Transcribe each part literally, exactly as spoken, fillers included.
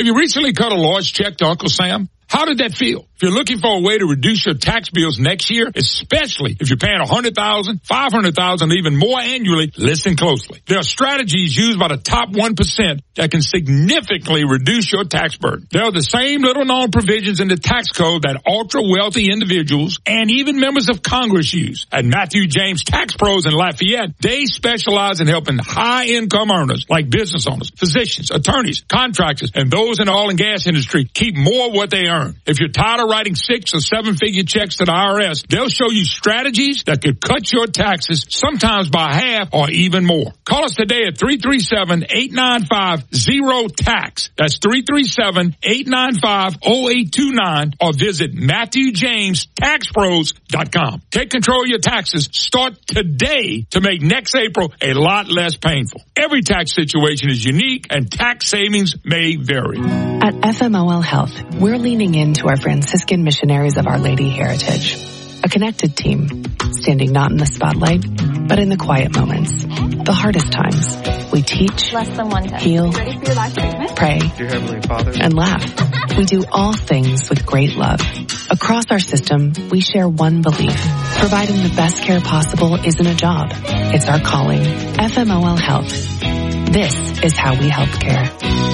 you recently cut a large check to Uncle Sam? How did that feel? If you're looking for a way to reduce your tax bills next year, especially if you're paying one hundred thousand dollars, five hundred thousand dollars, even more annually, listen closely. There are strategies used by the top one percent that can significantly reduce your tax burden. There are the same little-known provisions in the tax code that ultra-wealthy individuals and even members of Congress use. At Matthew James Tax Pros in Lafayette, they specialize in helping high-income earners like business owners, physicians, attorneys, contractors, and those in the oil and gas industry keep more of what they earn. If you're tired of writing six or seven figure checks to the I R S, they'll show you strategies that could cut your taxes sometimes by half or even more. Call us today at three three seven, eight nine five, zero tax. That's three three seven, eight nine five, zero eight two nine or visit Matthew James Tax Pros dot com. Take control of your taxes. Start today to make next April a lot less painful. Every tax situation is unique and tax savings may vary. At F M O L Health, we're leaning into our Franciscan missionaries of Our Lady heritage. A connected team, standing not in the spotlight, but in the quiet moments, the hardest times. We teach, Less than one day. heal, Ready for your life treatment? pray, Dear Heavenly Father, and laugh. We do all things with great love. Across our system, we share one belief. Providing the best care possible isn't a job. It's our calling. F M O L Health. This is how we help care.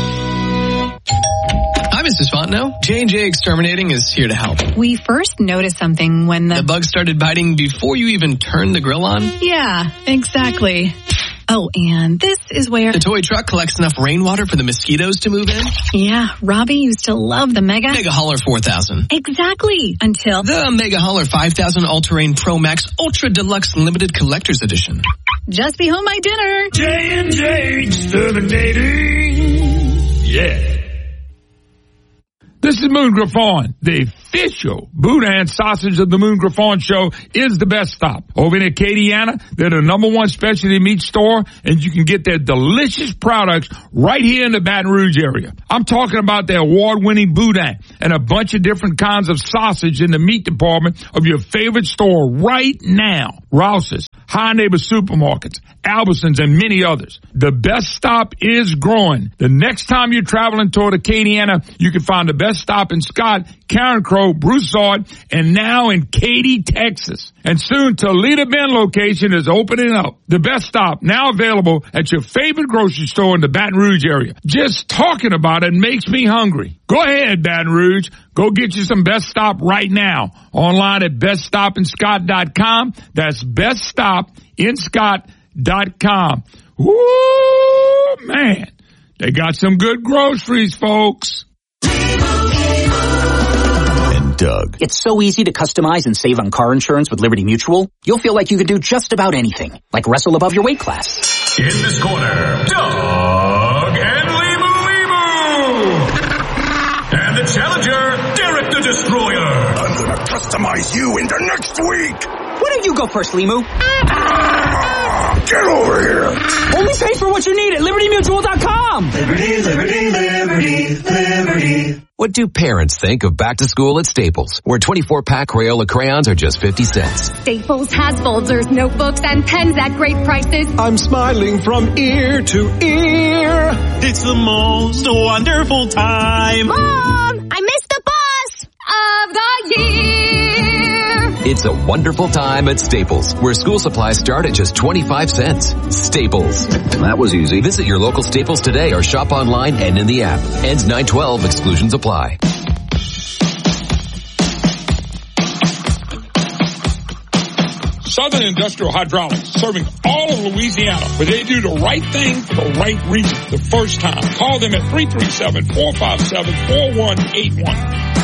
Hi, Missus Fontenot. J and J Exterminating is here to help. We first noticed something when the... The bug started biting before you even turned the grill on? Yeah, exactly. Oh, and this is where... The toy truck collects enough rainwater for the mosquitoes to move in? Yeah, Robbie used to love the Mega... Mega Hauler four thousand. Exactly, until... The Mega Hauler five thousand All-Terrain Pro Max Ultra Deluxe Limited Collector's Edition. Just be home my dinner. J and J Exterminating. Yeah. This is Moon Griffon. The official Boudin sausage of the Moon Griffon Show is the best stop. Over in Acadiana, they're the number one specialty meat store, and you can get their delicious products right here in the Baton Rouge area. I'm talking about their award-winning Boudin and a bunch of different kinds of sausage in the meat department of your favorite store right now. Rouse's, High Neighbor Supermarkets, Albertsons, and many others. The best stop is growing. The next time you're traveling toward Acadiana, you can find the best stop in Scott, Karen Crow, Broussard, and now in Katy, Texas. And soon Toledo Bend location is opening up. The best stop now available at your favorite grocery store in the Baton Rouge area. Just talking about it makes me hungry. Go ahead, Baton Rouge. Go get you some Best Stop right now. Online at best stop in scott dot com. That's best stop in scott dot com. Woo, man. They got some good groceries, folks. And Doug. It's so easy to customize and save on car insurance with Liberty Mutual. You'll feel like you can do just about anything, like wrestle above your weight class. In this corner, Doug and Limu Limu. And the challenger, Derek the Destroyer. I'm gonna customize you into next week. Why don't you go first, Limu? Ah, get over here. Only pay for what you need at liberty mutual dot com. Liberty, liberty, liberty, liberty. What do parents think of back to school at Staples, where twenty-four pack Crayola crayons are just fifty cents? Staples has folders, notebooks, and pens at great prices. I'm smiling from ear to ear. It's the most wonderful time. Mom, I missed the bus of the year. It's a wonderful time at Staples, where school supplies start at just twenty-five cents. Staples. That was easy. Visit your local Staples today or shop online and in the app. Ends nine twelve. Exclusions apply. Southern Industrial Hydraulics, serving all of Louisiana, where they do the right thing for the right reason the first time. Call them at three three seven, four five seven, four one eight one.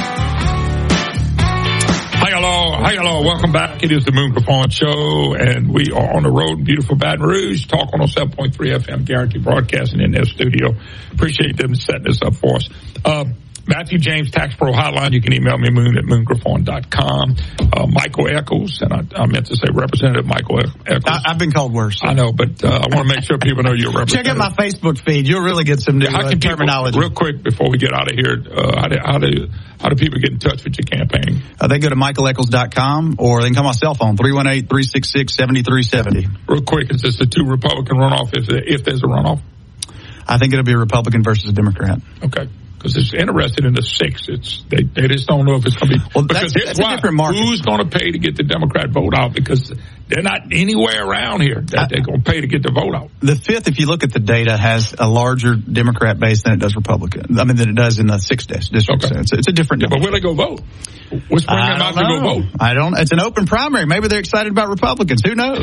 Hi, hello. Hi, hello. Welcome back. It is the Moon Griffon Show, and we are on the road in beautiful Baton Rouge. Talk on seven point three F M, Guaranteed Broadcasting in their studio. Appreciate them setting this up for us. Um, Matthew James Tax Pro Hotline. You can email me, moon at moon griffon dot com. Uh, Michael Eccles, and I, I meant to say Representative Michael Eccles. I, I've been called worse. I know, but uh, I want to make sure people know you're a representative. Check out my Facebook feed. You'll really get some new how uh, can terminology. People, real quick, before we get out of here, uh, how, do, how, do, how do people get in touch with your campaign? Uh, they go to michael eccles dot com, or they can call my cell phone, three one eight, three six six, seven three seven zero. Real quick, is this the two Republican runoff if, if there's a runoff? I think it'll be a Republican versus a Democrat. Okay. because it's interested in the six. It's they, they just don't know if it's going to be well, because that's, that's why, a different market. Who's going to pay to get the Democrat vote out? Because they're not anywhere around here that I, they're going to pay to get the vote out. The fifth, if you look at the data, has a larger Democrat base than it does Republican. I mean, than it does in the sixth district. Okay. So it's, it's a different. Yeah, but where they go vote? What's bringing them out to go vote? I don't. It's an open primary. Maybe they're excited about Republicans. Who knows?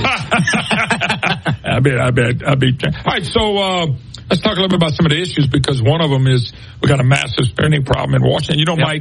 I bet. I bet. I bet. All right. So uh, let's talk a little bit about some of the issues, because one of them is we got a massive spending problem in Washington. You know, yep. Mike,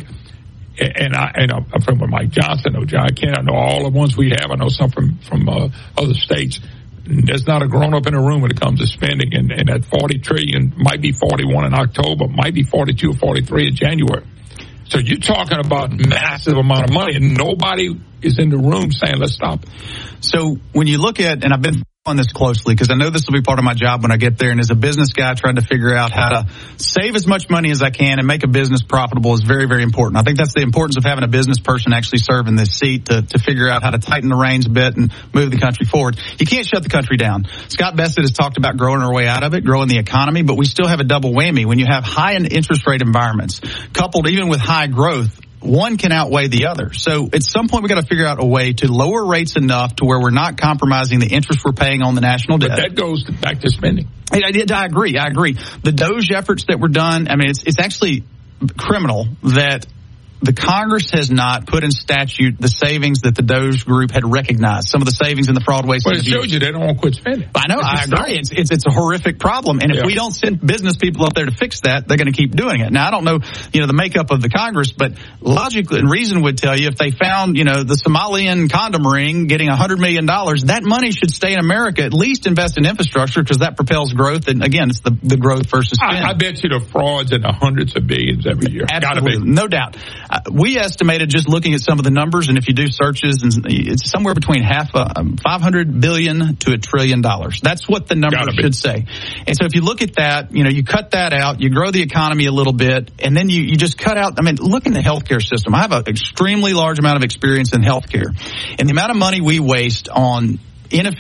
and I, and I'm from Mike Johnson. I know John Kent. I know all the ones we have. I know some from from uh, other states. There's not a grown up in a room when it comes to spending, and, and that forty trillion might be forty-one in October, might be forty-two or forty-three in January. So you're talking about massive amount of money, and nobody is in the room saying, let's stop it. So when you look at, and I've been on this closely because I know this will be part of my job when I get there, and as a business guy trying to figure out how to save as much money as I can and make a business profitable is very, very important. I think that's the importance of having a business person actually serve in this seat to, to figure out how to tighten the reins a bit and move the country forward. You can't shut the country down. Scott Bessent has talked about growing our way out of it, growing the economy, but we still have a double whammy. When you have high interest rate environments coupled even with high growth, one can outweigh the other. So at some point we got to figure out a way to lower rates enough to where we're not compromising the interest we're paying on the national debt. But that goes to, back to spending. I, I, I agree. I agree. The DOGE efforts that were done, I mean, it's it's actually criminal that the Congress has not put in statute the savings that the DOGE group had recognized. Some of the savings in the fraud, waste, well, and it shows you they don't want to quit spending. I know. I agree. It's, it's it's a horrific problem, and if yeah. we don't send business people up there to fix that, they're going to keep doing it. Now, I don't know, you know, the makeup of the Congress, but logic and reason would tell you if they found, you know, the Somalian condom ring getting a hundred million dollars, that money should stay in America. At least invest in infrastructure because that propels growth. And again, it's the the growth versus spend. I, I bet you the frauds in the hundreds of billions every year. Absolutely, no doubt. Uh, we estimate. Just looking at some of the numbers, and if you do searches, and it's somewhere between half a um, five hundred billion to a trillion dollars. That's what the number should say. And so if you look at that, you know, you cut that out, you grow the economy a little bit, and then you, you just cut out. I mean, look in the healthcare system. I have an extremely large amount of experience in healthcare, and the amount of money we waste on inefficient